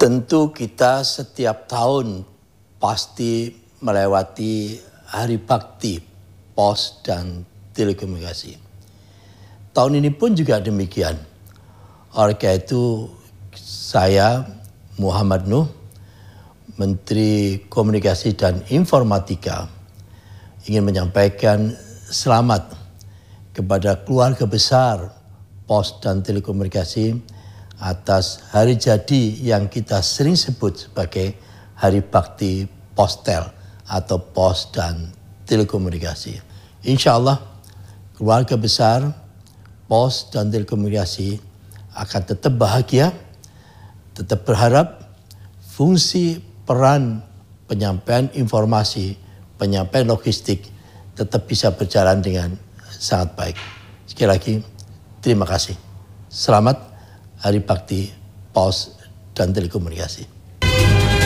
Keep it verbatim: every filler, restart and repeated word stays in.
Tentu kita setiap tahun pasti melewati Hari Bakti Pos dan Telekomunikasi. Tahun ini pun juga demikian. Oleh karena itu saya Muhammad Nuh, Menteri Komunikasi dan Informatika, ingin menyampaikan selamat kepada keluarga besar Pos dan Telekomunikasi atas hari jadi yang kita sering sebut sebagai Hari Bakti Postel atau Pos dan Telekomunikasi. Insya Allah keluarga besar Pos dan Telekomunikasi akan tetap bahagia, tetap berharap fungsi peran penyampaian informasi, penyampaian logistik tetap bisa berjalan dengan sangat baik. Sekali lagi, terima kasih. Selamat Hari Bakti Pos dan Telekomunikasi.